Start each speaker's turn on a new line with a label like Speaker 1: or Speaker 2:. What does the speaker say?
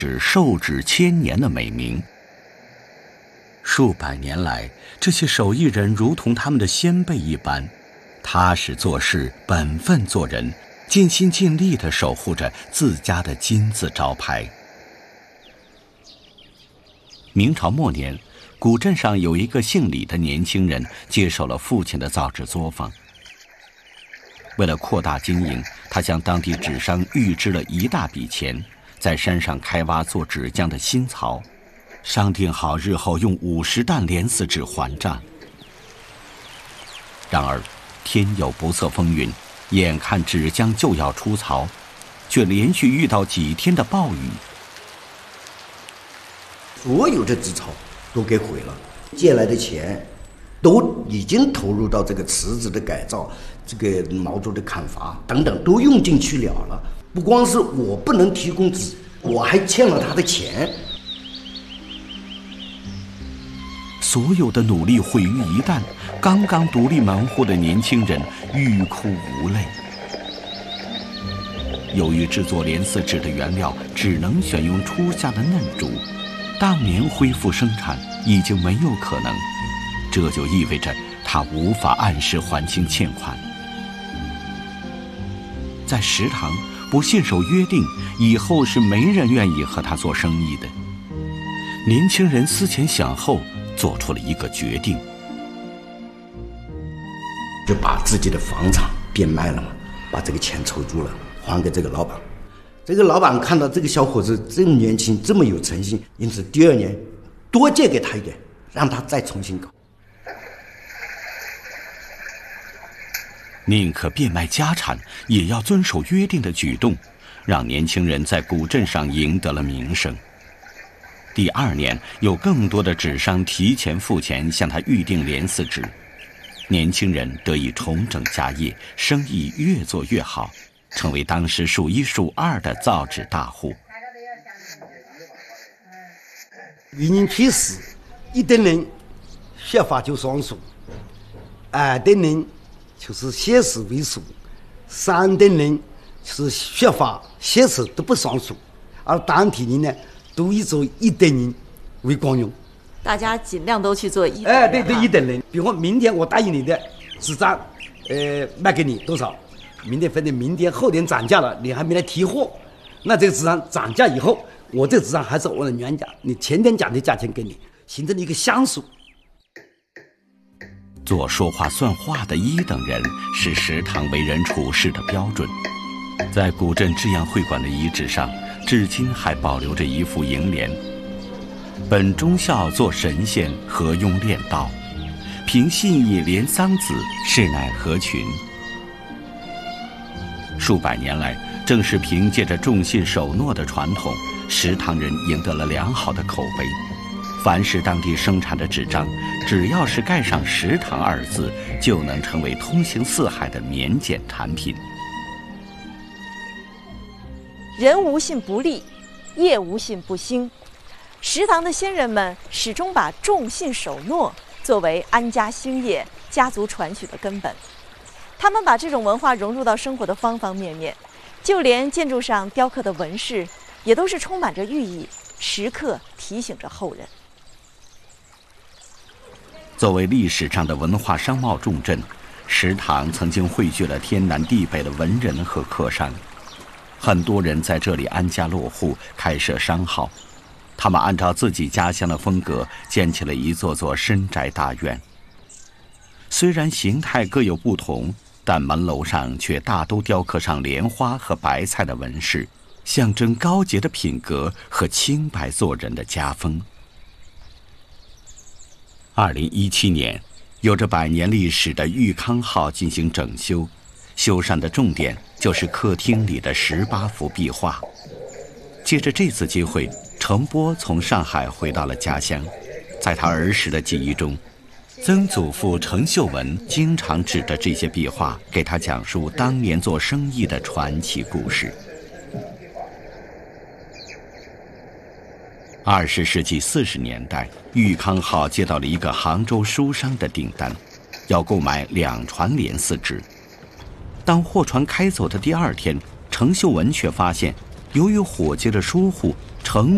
Speaker 1: 是受纸千年的美名。数百年来，这些手艺人如同他们的先辈一般，踏实做事，本分做人，尽心尽力地守护着自家的金字招牌。明朝末年，古镇上有一个姓李的年轻人接手了父亲的造纸作坊。为了扩大经营，他向当地纸商预支了一大笔钱，在山上开挖做纸浆的新槽，商定好日后用50担连丝纸还账。然而，天有不测风云，眼看纸浆就要出槽，却连续遇到几天的暴雨，
Speaker 2: 所有的纸槽都给毁了，借来的钱都已经投入到这个池子的改造、这个毛竹的砍伐等等，都用进去了。不光是我不能提供纸，我还欠了他的钱。
Speaker 1: 所有的努力毁于一旦，刚刚独立门户的年轻人欲哭无泪。由于制作连丝纸的原料只能选用初夏的嫩竹，当年恢复生产已经没有可能，这就意味着他无法按时还清欠款。在食堂不信守约定，以后是没人愿意和他做生意的。年轻人思前想后，做出了一个决定，
Speaker 2: 就把自己的房产变卖了嘛，把这个钱筹足了，还给这个老板。这个老板看到这个小伙子这么年轻，这么有诚心，因此第2年多借给他一点，让他再重新搞。
Speaker 1: 宁可变卖家产，也要遵守约定的举动，让年轻人在古镇上赢得了名声。第2年，有更多的纸商提前付钱向他预订连丝纸，年轻人得以重整家业，生意越做越好，成为当时数1数2的造纸大户。
Speaker 2: 渔人批示，1等人学法就双数，2等人就是写字为数，3等人就是学法写字都不双数，而当地人呢都以做1等人为光荣。
Speaker 3: 大家尽量都去做1等人。
Speaker 2: 对1等人。比如说明天我答应你的纸张，卖给你多少？明天反正明天后天涨价了，你还没来提货，那这个纸张涨价以后，我这个纸张还是我的原价，你前天讲的价钱给你，形成了一个相数。
Speaker 1: 做说话算话的1等人是食堂为人处事的标准。在古镇制样会馆的遗址上，至今还保留着一副楹联：本忠孝做神仙，何用练道？凭信义连桑梓，是乃何群？数百年来，正是凭借着重信守诺的传统，食堂人赢得了良好的口碑。凡是当地生产的纸张，只要是盖上食堂2字，就能成为通行四海的免检产品。
Speaker 3: 人无信不立，业无信不兴。食堂的先人们始终把重信守诺作为安家兴业、家族传续的根本。他们把这种文化融入到生活的方方面面，就连建筑上雕刻的纹饰，也都是充满着寓意，时刻提醒着后人。
Speaker 1: 作为历史上的文化商贸重镇，食堂曾经汇聚了天南地北的文人和客商，很多人在这里安家落户，开设商号。他们按照自己家乡的风格，建起了一座座深宅大院。虽然形态各有不同，但门楼上却大都雕刻上莲花和白菜的纹饰，象征高洁的品格和清白做人的家风。2017年，有着100年历史的裕康号进行整修，修缮的重点就是客厅里的18幅壁画。借着这次机会，程波从上海回到了家乡。在他儿时的记忆中，曾祖父程秀文经常指着这些壁画给他讲述当年做生意的传奇故事。20世纪40年代，裕康号接到了一个杭州书商的订单，要购买2船连丝纸。当货船开走的第2天，程秀文却发现，由于伙计的疏忽，程